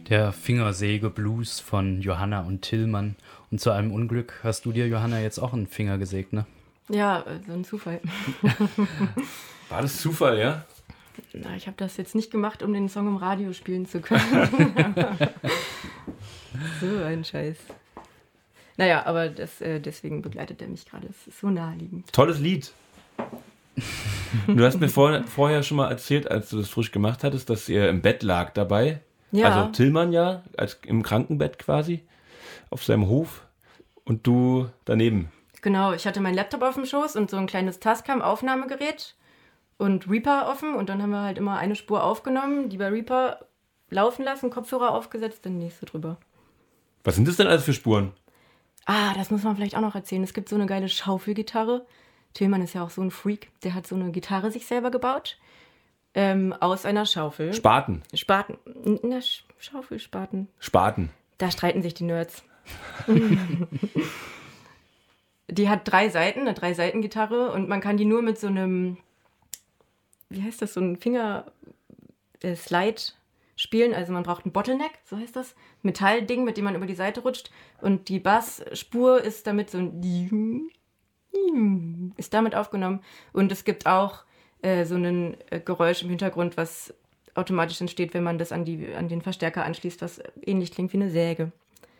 Der Fingersäge-Blues von Johanna und Tillmann. Und zu einem Unglück hast du dir, Johanna, jetzt auch einen Finger gesägt, ne? Ja, so ein Zufall. War das Zufall, ja? Na, ich habe das jetzt nicht gemacht, um den Song im Radio spielen zu können. So ein Scheiß. Naja, aber deswegen begleitet er mich gerade. Es ist so naheliegend. Tolles Lied. Du hast mir vorher schon mal erzählt, als du das frisch gemacht hattest, dass ihr im Bett lag dabei. Ja. Also Tillmann ja, im Krankenbett quasi, auf seinem Hof und du daneben. Genau, ich hatte meinen Laptop auf dem Schoß und so ein kleines Tascam-Aufnahmegerät und Reaper offen und dann haben wir halt immer eine Spur aufgenommen, die bei Reaper laufen lassen, Kopfhörer aufgesetzt, dann nächste drüber. Was sind das denn alles für Spuren? Ah, das muss man vielleicht auch noch erzählen. Es gibt so eine geile Schaufelgitarre. Tillmann ist ja auch so ein Freak. Der hat so eine Gitarre sich selber gebaut. Aus einer Schaufel. Spaten. Spaten. Na, Schaufelspaten. Spaten. Da streiten sich die Nerds. Die hat 3 Saiten, eine 3-Saiten-Gitarre und man kann die nur mit so einem, wie heißt das, so ein Finger-Slide spielen. Also man braucht einen Bottleneck, so heißt das. Metallding, mit dem man über die Seite rutscht. Und die Bassspur ist damit so ein ist damit aufgenommen. Und es gibt auch so ein Geräusch im Hintergrund, was automatisch entsteht, wenn man das an den Verstärker anschließt, was ähnlich klingt wie eine Säge.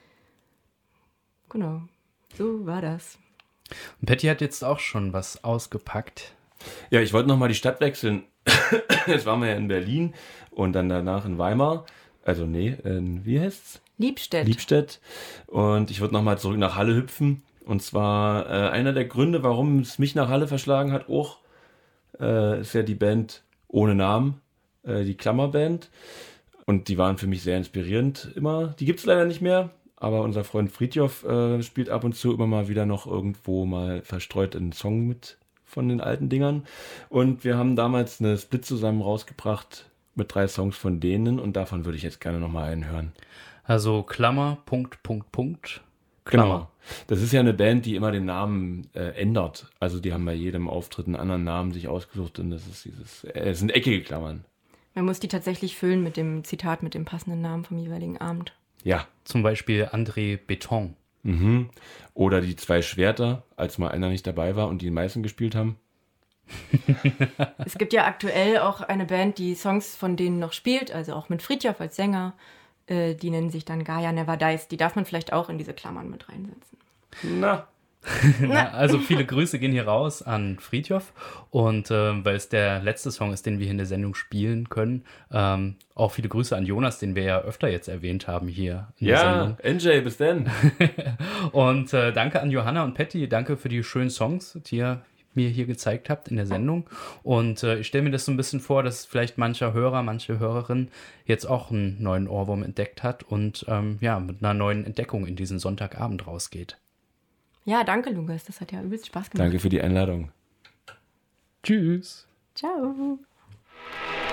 Genau, so war das. Und Patty hat jetzt auch schon was ausgepackt. Ja, ich wollte nochmal die Stadt wechseln. Jetzt waren wir ja in Berlin und dann danach in Weimar. Also wie heißt's? Liebstedt. Und ich würde nochmal zurück nach Halle hüpfen. Und zwar einer der Gründe, warum es mich nach Halle verschlagen hat, ist ja die Band ohne Namen, die Klammerband. Und die waren für mich sehr inspirierend immer. Die gibt es leider nicht mehr, aber unser Freund Fridtjof spielt ab und zu immer mal wieder noch irgendwo mal verstreut einen Song mit von den alten Dingern. Und wir haben damals eine Split zusammen rausgebracht mit 3 Songs von denen und davon würde ich jetzt gerne nochmal einen hören. Also Klammer. Genau. Das ist ja eine Band, die immer den Namen ändert. Also die haben bei jedem Auftritt einen anderen Namen sich ausgesucht und das ist es sind eckige Klammern. Man muss die tatsächlich füllen mit dem Zitat, mit dem passenden Namen vom jeweiligen Abend. Ja. Zum Beispiel André Beton. Mhm. Oder die 2 Schwerter, als mal einer nicht dabei war und die meisten gespielt haben. Es gibt ja aktuell auch eine Band, die Songs von denen noch spielt, also auch mit Fridtjof als Sänger. Die nennen sich dann Gaia Never Dies. Die darf man vielleicht auch in diese Klammern mit reinsetzen. Na. Also viele Grüße gehen hier raus an Fridtjof und weil es der letzte Song ist, den wir hier in der Sendung spielen können, auch viele Grüße an Jonas, den wir ja öfter jetzt erwähnt haben hier in der Sendung. Ja, NJ, bis dann. Und danke an Johanna und Patty, danke für die schönen Songs, die ihr mir hier gezeigt habt in der Sendung. Und ich stelle mir das so ein bisschen vor, dass vielleicht manche Hörerin jetzt auch einen neuen Ohrwurm entdeckt hat und mit einer neuen Entdeckung in diesen Sonntagabend rausgeht. Ja, danke, Lukas. Das hat ja übelst Spaß gemacht. Danke für die Einladung. Tschüss. Ciao.